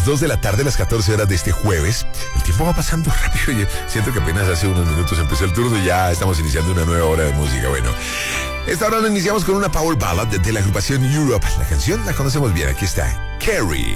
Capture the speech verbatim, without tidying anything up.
dos de la tarde, las catorce horas de este jueves. El tiempo va pasando rápido. Yo siento que apenas hace unos minutos empezó el turno y ya estamos iniciando una nueva hora de música. Bueno, esta hora lo iniciamos con una power ballad de, de la agrupación Europe. La canción la conocemos bien, aquí está, Carrie.